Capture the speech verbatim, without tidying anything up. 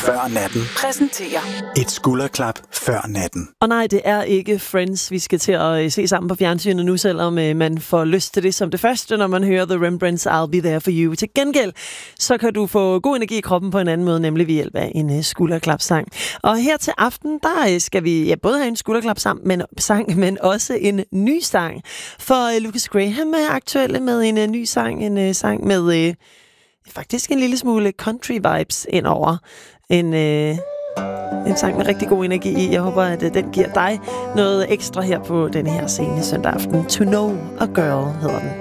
før natten. Præsenterer Et skulderklap før natten. Og nej, det er ikke Friends, vi skal til at se sammen på fjernsynet nu, selvom man får lyst til det som det første, når man hører The Rembrandts I'll Be There For You. Til gengæld, så kan du få god energi i kroppen på en anden måde, nemlig ved hjælp af en skulderklapsang. Og her til aften, der skal vi ja, både have en skulderklapsang, men, sang, men også en ny sang. For Lucas Graham er aktuelle med en ny sang, en sang med øh, faktisk en lille smule country vibes indover. En... Øh, En sang med rigtig god energi i. Jeg håber, at den giver dig noget ekstra her på denne her scene søndag aften. To Know a Girl hedder den.